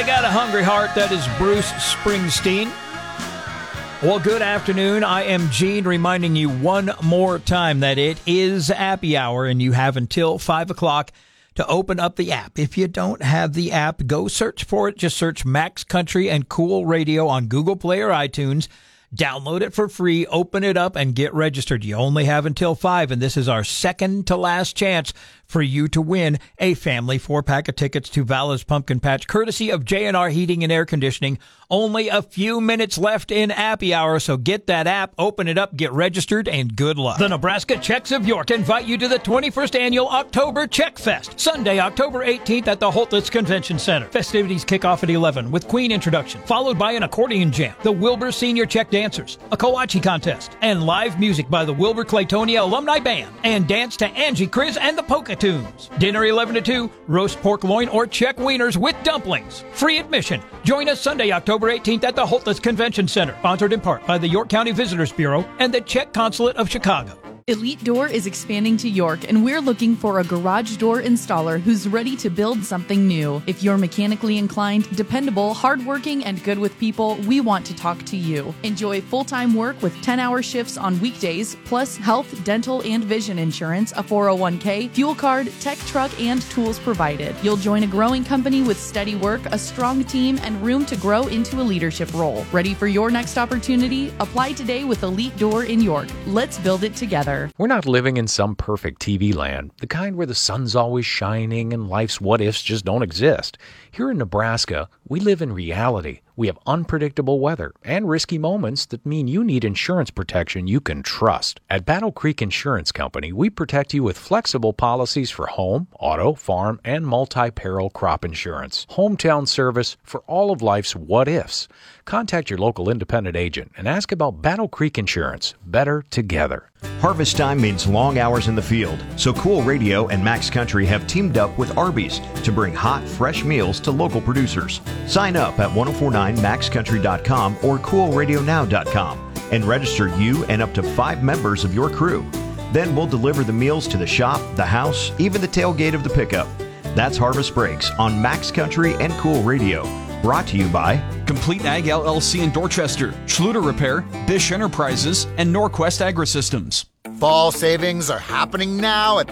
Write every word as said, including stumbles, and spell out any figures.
Got a Hungry Heart. That is Bruce Springsteen. Well, good afternoon. I am Gene, reminding you one more time that it is Appy Hour, and you have until five o'clock to open up the app. If you don't have the app, go search for it. Just search Max Country and Cool Radio on Google Play or iTunes. Download it for free, open it up, and get registered. You only have until five, and this is our second to last chance for you to win a family four-pack of tickets to Vala's Pumpkin Patch, courtesy of J and R Heating and Air Conditioning. Only a few minutes left in Appy Hour, so get that app, open it up, get registered, and good luck. The Nebraska Czechs of York invite you to the twenty-first Annual October Czech Fest, Sunday, October eighteenth at the Holtitz Convention Center. Festivities kick off at eleven with Queen introduction, followed by an accordion jam, the Wilbur Senior Czech Dancers, a Kowachi contest, and live music by the Wilbur Claytonia Alumni Band, and dance to Angie Kriz and the Polka Tunes. Dinner eleven to two, roast pork loin or Czech wieners with dumplings. Free admission. Join us Sunday, October eighteenth at the Holtitz Convention Center, sponsored in part by the York County Visitors Bureau and the Czech Consulate of Chicago. Elite Door is expanding to York, and we're looking for a garage door installer who's ready to build something new. If you're mechanically inclined, dependable, hardworking, and good with people, we want to talk to you. Enjoy full-time work with ten-hour shifts on weekdays, plus health, dental, and vision insurance, a four oh one k, fuel card, tech truck, and tools provided. You'll join a growing company with steady work, a strong team, and room to grow into a leadership role. Ready for your next opportunity? Apply today with Elite Door in York. Let's build it together. We're not living in some perfect T V land, the kind where the sun's always shining and life's what-ifs just don't exist. Here in Nebraska, we live in reality. We have unpredictable weather and risky moments that mean you need insurance protection you can trust. At Battle Creek Insurance Company, we protect you with flexible policies for home, auto, farm, and multi-peril crop insurance. Hometown service for all of life's what-ifs. Contact your local independent agent and ask about Battle Creek Insurance. Better together. Harvest time means long hours in the field, so Cool Radio and Max Country have teamed up with Arby's to bring hot, fresh meals to local producers. Sign up at ten forty-nine max country dot com or cool radio now dot com and register you and up to five members of your crew. Then we'll deliver the meals to the shop, the house, even the tailgate of the pickup. That's Harvest Breaks on Max Country and Cool Radio. Brought to you by Complete Ag L L C in Dorchester, Schluter Repair, Bish Enterprises, and Norquest Agri-Systems. Fall savings are happening now at